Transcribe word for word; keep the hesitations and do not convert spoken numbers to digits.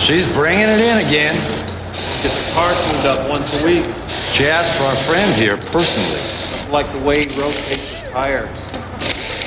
She's bringing it in again. Gets her car tuned up once a week. She asked for our friend here personally. Must like the way he rotates his tires.